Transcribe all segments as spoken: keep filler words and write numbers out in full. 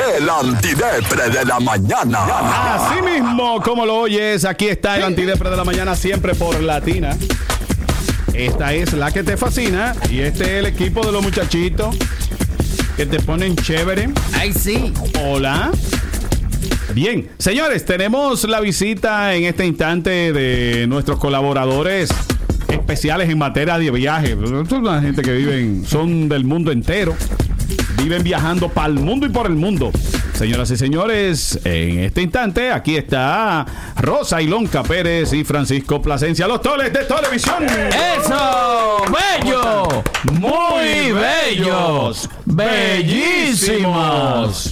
El antidepre de la mañana. Así mismo, como lo oyes, aquí está el antidepre de la mañana, siempre por Latina. Esta es la que te fascina y este es el equipo de los muchachitos que te ponen chévere. Ay, sí. Hola. Bien, señores, tenemos la visita en este instante de nuestros colaboradores especiales en materia de viaje. Son una gente que viven, son del mundo entero. Viven viajando para el mundo y por el mundo. Señoras y señores, en este instante aquí está Rosa Ilonka Pérez y Francisco Plasencia, los Toles de Televisión. ¡Eso! ¡Bello! ¡Muy bellos! ¡Bellísimos!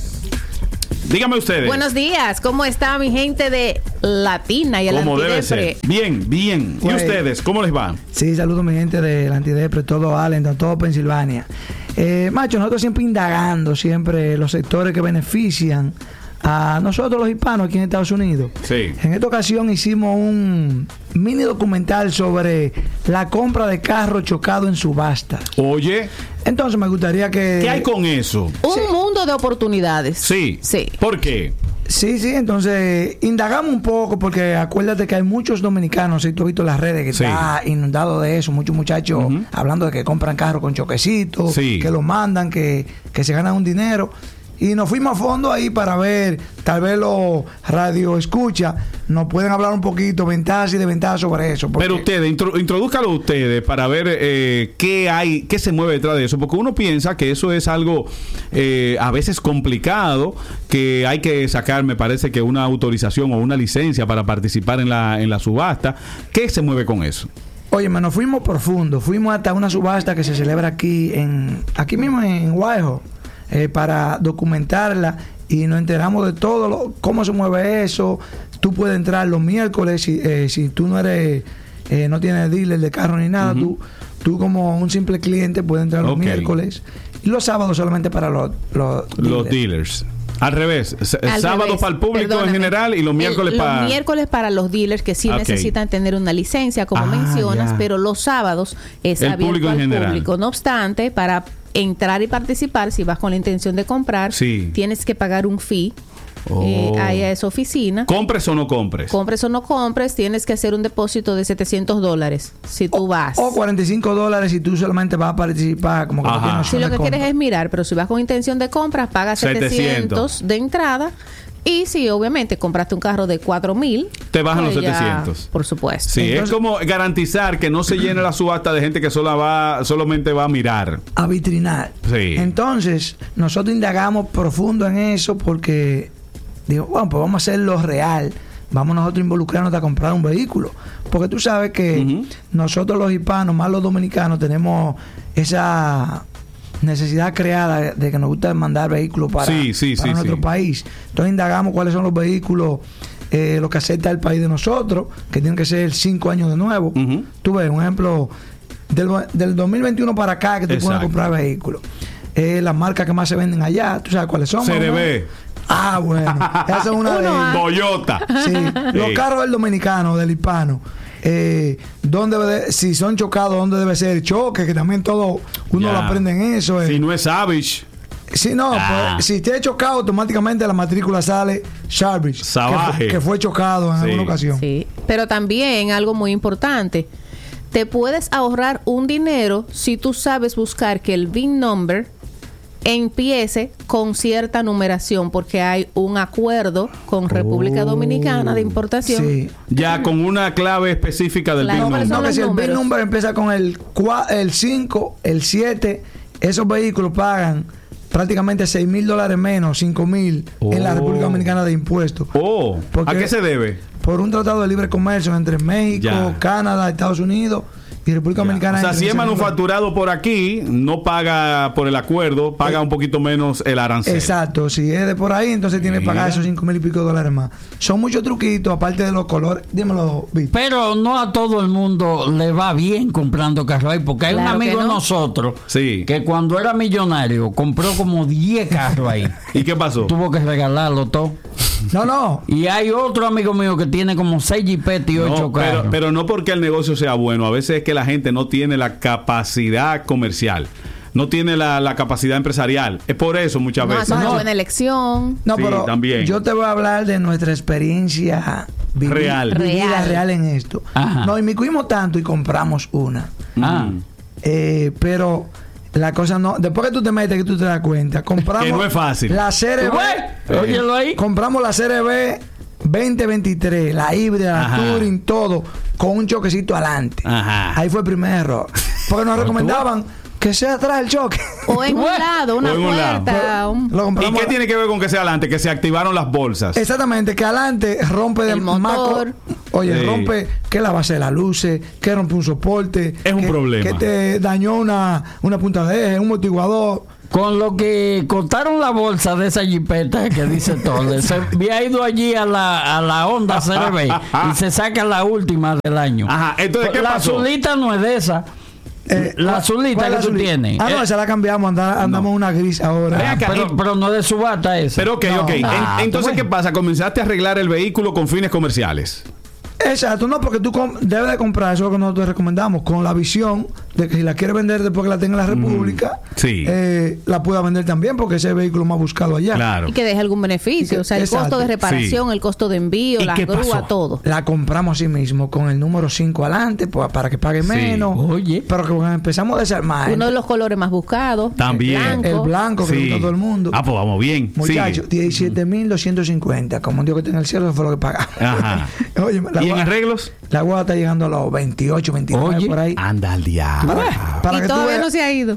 Dígame ustedes. Buenos días, ¿cómo está mi gente de Latina y el ¿Cómo debe Antidepre? ser? Bien, bien. ¿Y Pues, ustedes? ¿Cómo les va? Sí, saludo mi gente del Antidepre, todo Allentown, todo Pensilvania. Eh, macho, nosotros siempre indagando, siempre los sectores que benefician a nosotros los hispanos aquí en Estados Unidos. Sí. En esta ocasión hicimos un mini documental sobre la compra de carros chocados en subasta. Oye, Entonces me gustaría que... ¿qué hay con eso? Un mundo de oportunidades. Sí. Sí. ¿Por qué? Sí, sí, entonces indagamos un poco porque acuérdate que hay muchos dominicanos, si tú has visto las redes, que Sí. está inundado de eso, muchos muchachos Ujú. hablando de que compran carros con choquecitos, Sí. que lo mandan, que, que se ganan un dinero. Y nos fuimos a fondo ahí para ver, tal vez los radio escucha, nos pueden hablar un poquito, ventajas y desventajas sobre eso. porque- Pero ustedes, intro, introdúzcalo ustedes para ver eh, qué hay, qué se mueve detrás de eso, porque uno piensa que eso es algo eh, a veces complicado, que hay que sacar, me parece que una autorización o una licencia para participar en la, en la subasta. ¿Qué se mueve con eso? Oye, nos fuimos profundo, fuimos hasta una subasta que se celebra aquí, en aquí mismo en Guayjo. Eh, para documentarla y nos enteramos de todo lo, cómo se mueve eso. Tú puedes entrar los miércoles si, eh, si tú no eres eh, no tienes dealer de carro ni nada. Uh-huh. tú, tú como un simple cliente puedes entrar los Ok. miércoles y los sábados solamente para los, los Los dealers. dealers. Al revés, s- Al sábado revés, para el público perdóname. en general y los miércoles El- para... Los miércoles para los dealers que sí Ok. necesitan tener una licencia, como Ah, mencionas, ya. pero los sábados es El abierto público en al general. público. No obstante, para entrar y participar, si vas con la intención de comprar, Sí. tienes que pagar un fee Oh. eh, ahí a esa oficina. ¿Compres o no compres? Compres o no compres, tienes que hacer un depósito de setecientos dólares si tú vas. O cuarenta y cinco dólares si tú solamente vas a participar, como que no Ajá. tienes Si opción lo de que compra. quieres es mirar, pero si vas con intención de compras, pagas setecientos. setecientos de entrada. Y si obviamente compraste un carro de cuatro mil, Te bajan los pues ya, setecientos. por supuesto. Sí, Entonces- es como garantizar que no se llene la subasta de gente que solo va, solamente va a mirar. A vitrinar. Sí. Entonces, nosotros indagamos profundo en eso porque digo, bueno, pues vamos a hacerlo real. Vamos nosotros a involucrarnos a comprar un vehículo. Porque tú sabes que Ujú. nosotros los hispanos, más los dominicanos, tenemos esa necesidad creada de que nos gusta mandar vehículos para, Sí, sí, para sí, nuestro sí. país. Entonces indagamos cuáles son los vehículos, eh, lo que acepta el país de nosotros, que tienen que ser cinco años de nuevo. Ujú. Tú ves, un ejemplo, del, del dos mil veintiuno para acá que tú puedes Exacto. comprar vehículos. Eh, las marcas que más se venden allá, ¿tú sabes cuáles son? C D ¿no? B. Ah, bueno. Esa es una de Uno ellas. Toyota. Sí, los Sí. carros del dominicano, del hispano. Eh, ¿dónde debe de- si son chocados, ¿dónde debe ser el choque? Que también todo uno Ya. lo aprende en eso. eh. Si no es Savage, Si no, Ah. pues, si te he chocado, automáticamente la matrícula sale Sharpish. Que, Salvaje. fue- que fue chocado en Sí. alguna ocasión. Sí, pero también algo muy importante, te puedes ahorrar un dinero si tú sabes buscar que el V I N number empiece con cierta numeración, porque hay un acuerdo con República Dominicana de importación. Sí. ya con una clave específica del Claro, Big pero Number. son No, que los si el números. B I N number empieza con el cua- el cinco, el siete, esos vehículos pagan prácticamente seis mil dólares menos, cinco mil en la Oh. República Dominicana de impuestos. Oh, ¿Por ¿a qué? qué se debe? Por un tratado de libre comercio entre México, Ya. Canadá, Estados Unidos y República Dominicana. O sea, entre si es ese mismo- manufacturado por aquí, no paga por el acuerdo, paga un poquito menos el arancel. Exacto, si es de por ahí, entonces tiene que pagar Mira. esos cinco mil y pico de dólares más. Son muchos truquitos, aparte de los colores. Dímelo, Vic. Pero no a todo el mundo le va bien comprando carros ahí, porque hay Claro un amigo que de no. nosotros Sí. que cuando era millonario compró como diez carros ahí. ¿Y qué pasó? Tuvo que regalarlo todo. No, no. Y hay otro amigo mío que tiene como seis jipetes y ocho No, carros. pero, pero no porque el negocio sea bueno, a veces es que la gente no tiene la capacidad comercial. no tiene la, la capacidad empresarial. Es por eso muchas No veces. hace una No. buena elección. No, Sí, pero también. yo te voy a hablar de nuestra experiencia vivi- Real. vivida Real. real en esto. Ajá. Nos inmiscuimos tanto y compramos una. Ah. Mm. Eh, pero la cosa no. Después que tú te metes, que tú te das cuenta, compramos. Que no es fácil. La serie ¿Tú B. ves? Óyelo ahí. Compramos la serie B veinte veintitrés, la híbrida, la Ajá. Touring, todo, con un choquecito adelante. Ajá. Ahí fue el primer error. Porque nos recomendaban que sea atrás el choque. O en un Bueno, lado, una o en un lado. puerta. un- Lo ¿Y compramos. qué tiene que ver con que sea adelante? Que se activaron las bolsas. Exactamente, que adelante rompe de El motor. maco- Oye, Sí. rompe que la base de las luces, que rompe un soporte. Es un que- problema. Que te dañó una, una punta de eje, un amortiguador. Con lo que cortaron la bolsa de esa jipeta que dice Torres, se había ido allí a la, a la Honda C R B y se saca la última del año. Ajá, entonces, ¿qué la pasó? azulita no es de esa. Eh, La ¿cuál- azulita cuál que es la tú azulita? tienes. Ah, no, Eh, esa la cambiamos, anda- andamos no. una gris ahora. Ven acá. Pero, pero no de subasta esa. Pero ok, No. ok. En- Ah, entonces, bueno. ¿qué pasa? Comenzaste a arreglar el vehículo con fines comerciales. Exacto, no, porque tú com- debes de comprar, eso es lo que nosotros te recomendamos, con la visión de que si la quieres vender después que la tenga en la República, sí. eh, la pueda vender también, porque ese es el vehículo más buscado allá. Claro. Y que deje algún beneficio. O sea, el Exacto. costo de reparación, Sí. el costo de envío, ¿Y la qué grúa, pasó? todo. La compramos así mismo, con el número cinco adelante, pues, para que pague Sí. menos. Oye. Pero que cuando empezamos a desarmar, Uno de los colores más buscados. También. El blanco. el blanco que le gusta a todo el mundo. Ah, pues vamos bien. Muchachos, Sigue. diecisiete mil doscientos cincuenta. Como un Dios que está en el cielo, eso fue lo que pagamos. Ajá. Oye, la, ¿Y en gua- arreglos? la guada está llegando a los veintiocho, veintinueve Oye. por ahí. Anda al diablo. Para, para Y que tú todavía veas- no se ha ido.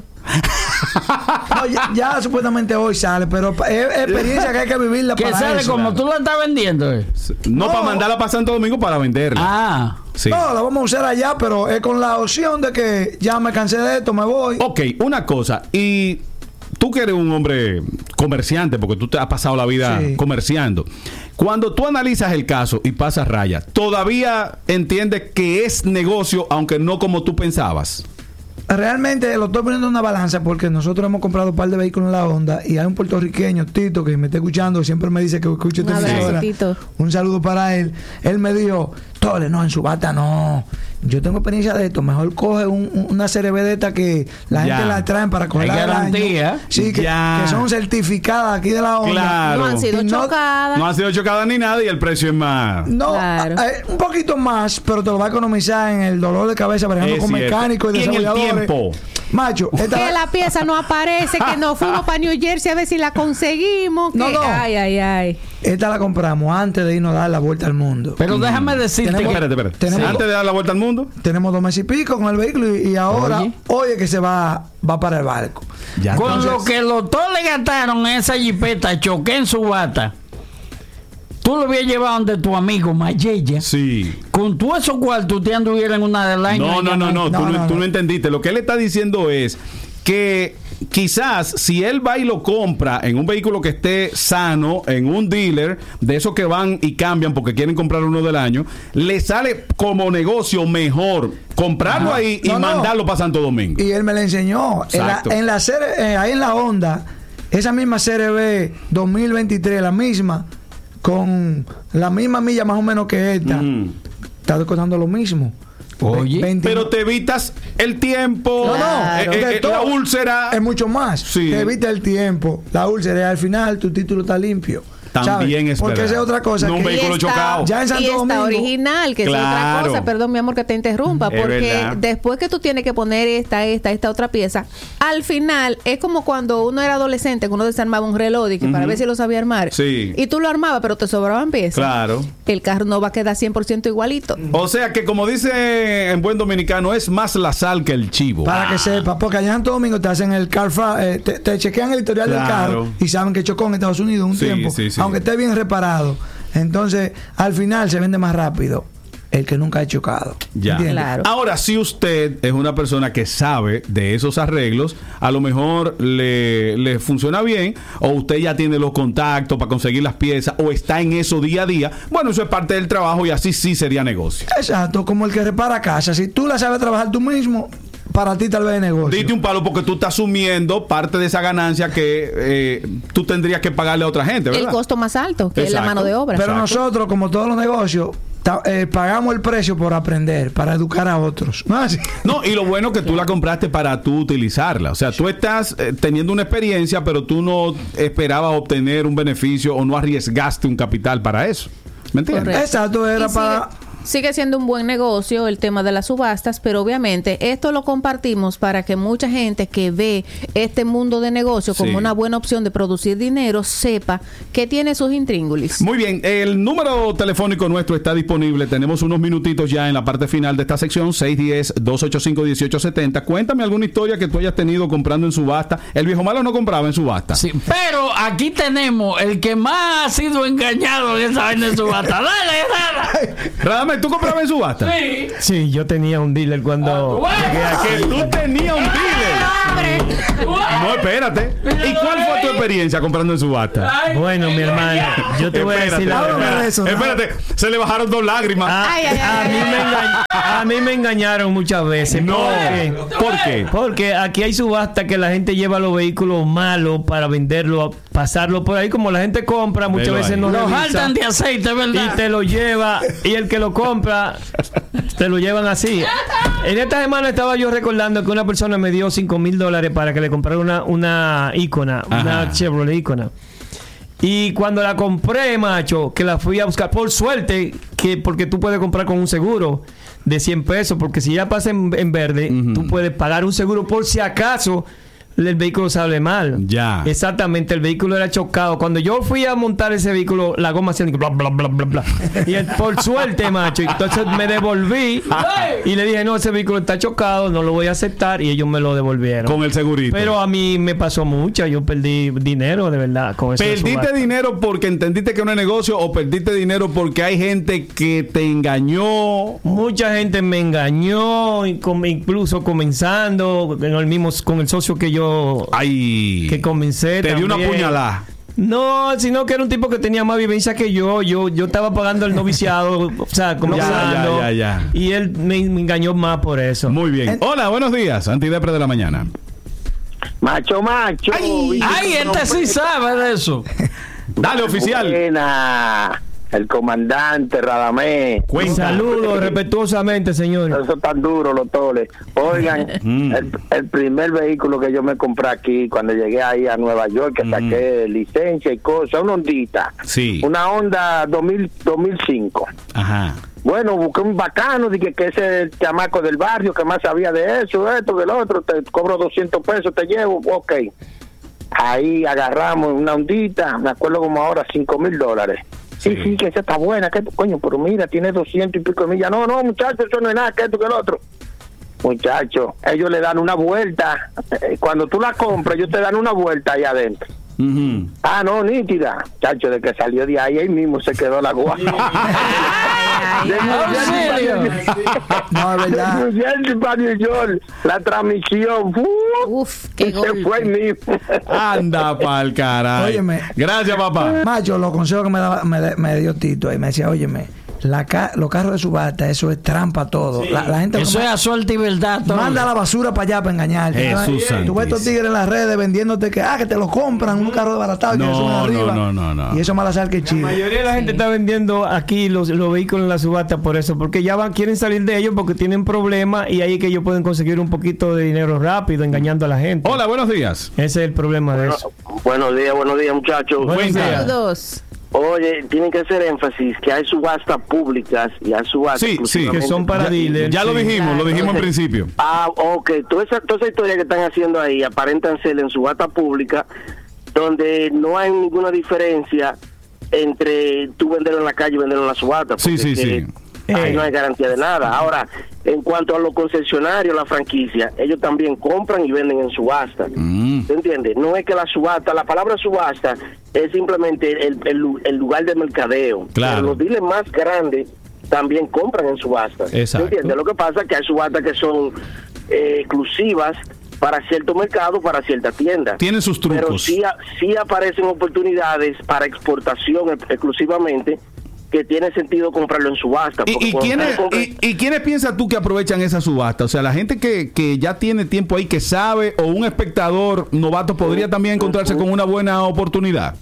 No, ya, ya supuestamente hoy sale, pero pa- es es experiencia que hay que vivirla que para sale eso. como tú la estás vendiendo. eh. No, No. para mandarla para Santo Domingo para venderla. Ah. Sí. No, la vamos a usar allá, pero es con la opción de que ya me cansé de esto, me voy. Ok, una cosa. Y tú que eres un hombre comerciante, porque tú te has pasado la vida Sí. comerciando. Cuando tú analizas el caso y pasas raya, ¿todavía entiendes que es negocio, aunque no como tú pensabas? Realmente lo estoy poniendo en una balanza porque nosotros hemos comprado un par de vehículos en la Honda y hay un puertorriqueño, Tito, que me está escuchando, siempre me dice que escuche Un esta abrazo, emisora. Tito. Un saludo para él. Él me dijo, Tole, no, en su bata no. Yo tengo experiencia de esto. Mejor coge un- un- una serie B de esta que la Ya. gente la traen para coger Hay al año. garantía. Sí, que, Ya. que son certificadas aquí de la Honda. Claro. No han sido Y no- chocadas. No han sido chocadas ni nada y el precio es más. No, Claro. eh, un poquito más, pero te lo va a economizar en el dolor de cabeza, por ejemplo, Es con cierto. mecánicos y Y en el desarrolladores. tiempo. Macho, esta Que la pieza no aparece, que nos fuimos para New Jersey a ver si la conseguimos. Que, No, no. Ay, ay, ay. Esta la compramos antes de irnos a dar la vuelta al mundo. Pero déjame decirte Tenemos- que Espérate, espérate. Tenemos- Antes de dar la vuelta al mundo, Tenemos dos meses y pico con el vehículo y, y ahora, Oye. oye. que se va, va para el barco. ya. con Entonces- lo que los dos le gastaron en esa jipeta, choqué en su bata. Tú lo habías llevado donde tu amigo Mayella. Sí. Con todo esos cuartos, usted anduviera en una de las. No, no, no, no, No, tú, no, no, tú no. no entendiste. Lo que él está diciendo es que quizás si él va y lo compra en un vehículo que esté sano, en un dealer, de esos que van y cambian porque quieren comprar uno del año, le sale como negocio mejor comprarlo Ajá. ahí y No, no. mandarlo para Santo Domingo. Y él me la enseñó. En la, Exacto. en la serie, eh, ahí en la Honda, esa misma serie B dos mil veintitrés, la misma, con la misma milla más o menos que esta, Ujú. está costando lo mismo. Oye, veinte Pero te evitas el tiempo, No, no, eh, eh, de eh, todo. la úlcera. Es mucho más. Sí. Te evita el tiempo. La úlcera y al final tu título está limpio. También ¿sabes? es Porque verdad. esa es otra cosa. No un que- vehículo Y está- chocado. Ya en Santo y está Domingo. original, que es otra Claro. cosa. Perdón, mi amor, que te interrumpa. Es Porque verdad. después que tú tienes que poner esta, esta, esta otra pieza, al final es como cuando uno era adolescente, que uno desarmaba un reloj y que para Ujú. ver si lo sabía armar. Sí. Y tú lo armabas, pero te sobraban piezas. Claro. El carro no va a quedar cien por ciento igualito. O sea que, como dice en buen dominicano, es más la sal que el chivo. Para que sepa, porque allá en Santo Domingo te hacen el car fra- eh, te, te chequean el historial Claro. del carro y saben que chocó en Estados Unidos un Sí, tiempo, sí, sí. aunque esté bien reparado. Entonces, al final se vende más rápido el que nunca ha chocado. Ya. ¿Entiendes? Claro. Ahora, si usted es una persona que sabe de esos arreglos, a lo mejor le, le funciona bien, o usted ya tiene los contactos para conseguir las piezas, o está en eso día a día, bueno, eso es parte del trabajo y así sí sería negocio. Exacto, como el que repara casa. Si tú la sabes trabajar tú mismo, para ti tal vez es negocio. Dite un palo porque tú estás asumiendo parte de esa ganancia que eh, tú tendrías que pagarle a otra gente, ¿verdad? El costo más alto, que es la Exacto. mano de obra. Pero Exacto. nosotros, como todos los negocios, ta- eh, pagamos el precio por aprender, para educar a otros. ¿No es así? No, y lo bueno que tú la compraste para tú utilizarla. O sea, tú estás eh, teniendo una experiencia, pero tú no esperabas obtener un beneficio o no arriesgaste un capital para eso. ¿Me entiendes? Correcto. Exacto, era Y para... sigue, sigue siendo un buen negocio el tema de las subastas, pero obviamente esto lo compartimos para que mucha gente que ve este mundo de negocio como Sí. una buena opción de producir dinero sepa que tiene sus intríngulis. Muy bien, el número telefónico nuestro está disponible. Tenemos unos minutitos ya en la parte final de esta sección, seis uno cero, dos ocho cinco, uno ocho siete cero. Cuéntame alguna historia que tú hayas tenido comprando en subasta. El viejo malo no compraba en subasta. Sí, pero aquí tenemos el que más ha sido engañado en esa vaina de subasta. Dale, dale. Radamés, ¿tú comprabas en subasta? Sí. Sí, yo tenía un dealer cuando llegué aquí. Que tú tenías un dealer. No, espérate. ¿Y cuál fue tu experiencia comprando en subasta? Bueno, mi hermano, yo te voy a decir la Háblame verdad. de eso, ¿no? Espérate, se le bajaron dos lágrimas. A, Ay, ay, a ay, mí ay, me ay. engañ- a mí me engañaron muchas veces. No. ¿Por qué? ¿Por qué? Porque aquí hay subasta que la gente lleva los vehículos malos para venderlo, pasarlo por ahí. Como la gente compra, muchas Velo veces ahí. no Los revisa. jaltan de aceite, ¿verdad? Y te lo lleva, y el que lo compra, te lo llevan así. En esta semana estaba yo recordando que una persona me dio cinco mil dólares para que le comprara una, una Icona, una Ajá. Chevrolet Icona. Y cuando la compré, macho, que la fui a buscar, por suerte, que porque tú puedes comprar con un seguro de cien pesos, porque si ya pasa en, en verde, Ujú. tú puedes pagar un seguro por si acaso el vehículo sale mal. Ya. Exactamente, el vehículo era chocado. Cuando yo fui a montar ese vehículo, la goma hacía bla, bla, bla, bla, bla. Y el- por suerte, macho, entonces me devolví y le dije, no, ese vehículo está chocado, no lo voy a aceptar, y ellos me lo devolvieron. Con el segurito. Pero a mí me pasó mucha, yo perdí dinero, de verdad, con eso. de ¿Perdiste subasta. dinero porque entendiste que no es negocio o perdiste dinero porque hay gente que te engañó? Mucha gente me engañó, y com- incluso comenzando con el mismo, con el socio que yo Ay. que comencé. Te dio una también. puñalada. No, sino que era un tipo que tenía más vivencia que yo. Yo, yo estaba pagando el noviciado, o sea, comenzando. Ya, ya, ya, ya. Y él me, me engañó más por eso. Muy bien. En- Hola, buenos días. Antidepre de la mañana. Macho, macho. Ay, Ay, este sí sabe de eso. Dale, oficial. Buena. El comandante Radamés. Cuenta. Saludos respetuosamente, señor. Eso tan duro, los toles. Oigan, Mm. el, el primer vehículo que yo me compré aquí, cuando llegué ahí a Nueva York, que Mm. saqué licencia y cosas, una Hondita. Sí. Una Honda dos mil, dos mil cinco. Ajá. Bueno, busqué un bacano, dije que ese es el chamaco del barrio que más sabía de eso, esto, del otro, te cobro doscientos pesos, te llevo, ok. Ahí agarramos una Hondita, me acuerdo como ahora, cinco mil dólares. Sí, Sí. sí, que esa está buena, que coño, pero mira, tiene doscientos y pico de millas. No, no, muchachos, eso no es nada, que esto, que el otro. Muchachos, ellos le dan una vuelta. Eh, Cuando tú la compras, ellos te dan una vuelta ahí adentro. Ujú. Ah, no, nítida. Chacho, de que salió de ahí, ahí mismo se quedó la guagua. Ay, De ay, New Jersey para serio? New York. No, es verdad. De New Jersey para New York. La transmisión. ¡uh! Uf, qué y se fue el golpe. mismo. Anda pa'l caray. Óyeme. Gracias, papá. Macho, los consejos que me, daba, me, me dio Tito ahí, me decía, óyeme, la ca- los carros de subasta, eso es trampa todo. La, la gente Eso es a suerte y verdad. todo. manda la basura para allá para engañarte. Jesús Tú ves estos santísimo. tigres en las redes vendiéndote que, ah, que te lo compran, un carro desbaratado y que No, le suben no, arriba. no, no, no. Y eso es mala sal que La chido. mayoría de la gente está vendiendo aquí los, los vehículos en la subasta por eso, porque ya van, quieren salir de ellos porque tienen problemas y ahí es que ellos pueden conseguir un poquito de dinero rápido engañando a la gente. Hola, buenos días. Ese es el problema de eso. Buenos días, buenos días, muchachos. Buenos Cuenta. días. Saludos. Oye, tienen que hacer énfasis que hay subastas públicas y hay subastas Sí, sí. exclusivamente- Que son para Ya, dealers. ya lo sí. dijimos, lo dijimos en Claro. principio. Ah, ok. Toda esa, toda esa historia que están haciendo ahí aparentan ser en subasta pública, donde no hay ninguna diferencia entre tú venderlo en la calle y venderlo en la subasta. Sí, porque sí, es que sí. ahí Eh. no hay garantía de nada. Ahora, en cuanto a los concesionarios, la franquicia, ellos también compran y venden en subasta. Mm. ¿Se entiende? No es que la subasta, la palabra subasta es simplemente el, el, lu- el lugar de mercadeo. Claro. Pero los dealers más grandes también compran en subasta. Exacto. ¿Se entiende? Lo que pasa es que hay subastas que son eh, exclusivas para cierto mercado, para cierta tienda. Tienen sus Pero trucos. sí, a- sí aparecen oportunidades para exportación ex- exclusivamente, que tiene sentido comprarlo en subasta. ¿Y, porque y cuando quiénes, usted compra- y, y quiénes piensas tú que aprovechan esa subasta? O sea, la gente que, que ya tiene tiempo ahí, que sabe, o un espectador novato podría también encontrarse con una buena oportunidad.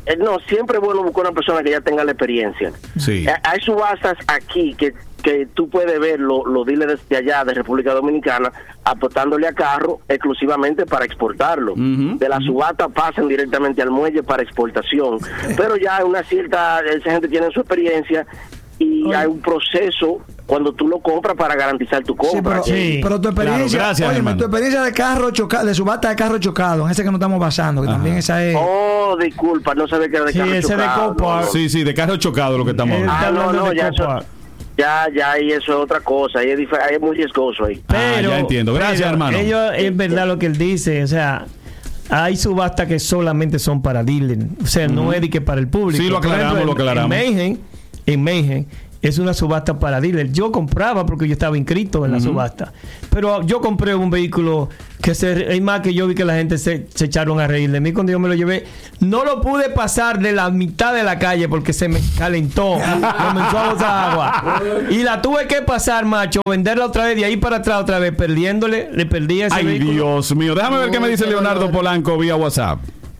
eh, no, siempre es bueno buscar una persona que ya tenga la experiencia. Sí. Eh, Hay subastas aquí que que tú puedes ver los lo dealers de allá de República Dominicana apostándole a carro exclusivamente para exportarlo. Uh-huh. De la subasta pasan directamente al muelle para exportación, pero ya una cierta, esa gente tiene su experiencia y Oye. hay un proceso cuando tú lo compras para garantizar tu Sí, compra. pero, Sí, pero tu experiencia, claro, gracias, óyeme, hermano. tu experiencia de carro chocado, de subasta de carro chocado, en ese que nos estamos basando, que Ajá. también esa es. Oh, disculpa, no sabía que era de Sí, carro ese de chocado. Copar. no, no. Sí, sí, de carro chocado lo que estamos Él hablando. está Ah, no, hablando no, de ya Copa. eso- Ya, ya, y eso es otra cosa, ahí es, dif- ahí es muy riesgoso ahí. Ah, ya entiendo. Gracias, pero hermano. Ellos, es verdad lo que él dice, o sea, hay subastas que solamente son para dealers, o sea, no es de que para el público. Sí, lo Por aclaramos, ejemplo, lo aclaramos. En Mayhem, en Mayhem, es una subasta para dealers. Yo compraba porque yo estaba inscrito en la subasta, pero yo compré un vehículo que se, es más que yo vi que la gente se, se echaron a reír de mí cuando yo me lo llevé. No lo pude pasar de la mitad de la calle porque se me calentó, comenzó a botar agua y la tuve que pasar, macho, venderla otra vez de ahí para atrás otra vez, perdiéndole, le perdí ese Ay, vehículo. Dios mío. Déjame ver qué me dice Leonardo Polanco vía WhatsApp.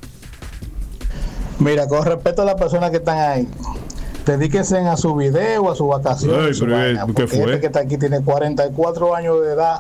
Mira, con respecto a las personas que están ahí, dedíquense a su video, a su vacación. Ay, a su pero, vaina, ¿qué porque fue? este que está aquí tiene cuarenta y cuatro años de edad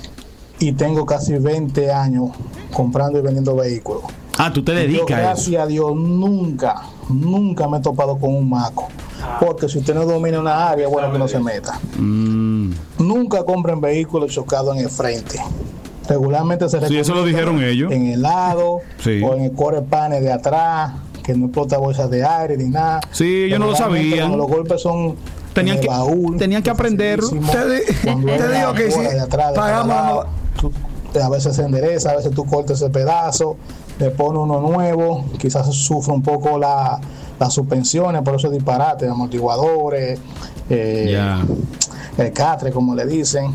y tengo casi veinte años comprando y vendiendo vehículos. Ah, tú te Yo, dedicas a eso. gracias a Dios, nunca, nunca me he topado con un maco. Porque si usted no domina una área, es bueno que no se meta. Mm. Nunca compren vehículos chocados en el frente. Regularmente se Sí, eso lo recomienda dijeron ellos. en el lado Sí. o en el core panel de atrás, que no explota bolsas de aire ni nada. Sí, ellos no lo Regularmente, sabían. cuando los golpes son Tenían en el que- baúl, tenían que aprenderlo. facilísimo. Te di- Cuando te es la digo que bola sí, de atrás, de pagamos cada lado, la- tú- a veces se endereza, a veces tú cortas ese pedazo, le pones uno nuevo, quizás sufre un poco la, las suspensiones, por eso es disparate, amortiguadores, eh, Ya. el catre, como le dicen.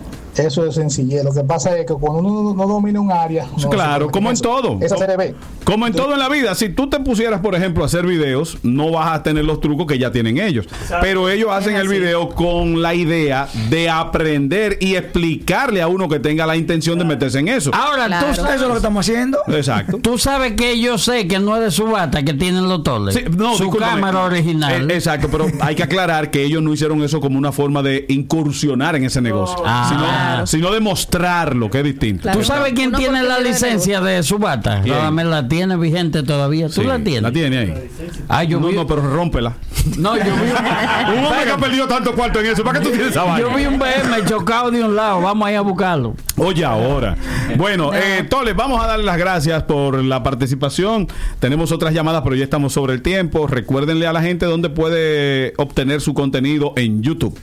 Eso es sencillez. Lo que pasa es que cuando uno no domina un área. no Claro, se como en eso. todo. Esa se le ve. Como en todo en la vida, si tú te pusieras, por ejemplo, a hacer videos, no vas a tener los trucos que ya tienen ellos. Pero ellos hacen el video con la idea de aprender y explicarle a uno que tenga la intención de meterse en eso. Ahora, Claro. tú Eso sabes, es lo que estamos haciendo. Exacto. tú sabes que yo sé que no es de subasta que tienen los toles. Sí, no, Su discúlpame. cámara original. Eh, exacto, pero hay que aclarar que ellos no hicieron eso como una forma de incursionar en ese negocio, Ah. sino, Claro. sino demostrarlo, que es distinto. Claro. ¿Tú sabes quién Una tiene la oportunidad de licencia de subasta? ¿Quién? No, me la tiene vigente todavía. ¿Tú Sí, la tienes? La tiene ahí. Ah, yo No, vi, no, pero rómpela. no, yo vi un, Un hombre que ha perdido tanto cuarto en eso, ¿para qué tú tienes esa yo vaina? vi un B M chocado de un lado. Vamos ahí a buscarlo. Oye, ahora. Bueno, eh, Toles, vamos a darle las gracias por la participación. Tenemos otras llamadas, pero ya estamos sobre el tiempo. Recuérdenle a la gente dónde puede obtener su contenido en YouTube.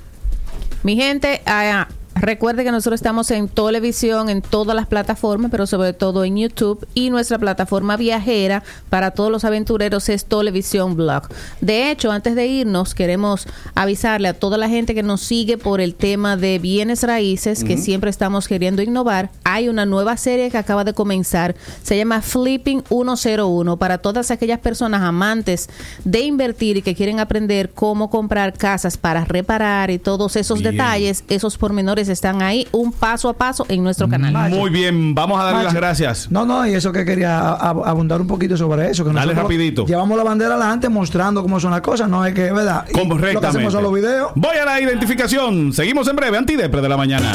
Mi gente, ah, recuerde que nosotros estamos en televisión, en todas las plataformas, pero sobre todo en YouTube. Y nuestra plataforma viajera para todos los aventureros es Televisión Blog. De hecho, antes de irnos, queremos avisarle a toda la gente que nos sigue por el tema de bienes raíces, que siempre estamos queriendo innovar. Hay una nueva serie que acaba de comenzar. Se llama Flipping ciento uno. Para todas aquellas personas amantes de invertir y que quieren aprender cómo comprar casas para reparar y todos esos Bien. detalles, esos pormenores están ahí, un paso a paso en nuestro canal. Muy bien, vamos a darle Macho. las gracias. No, no, y eso que quería a- a- abundar un poquito sobre eso. Que Dale nosotros rapidito. Llevamos la bandera adelante mostrando cómo son las cosas, no es que, ¿verdad? Y lo que Correctamente. hacemos son los videos. Voy a la identificación. Seguimos en breve, Antidepre de la mañana.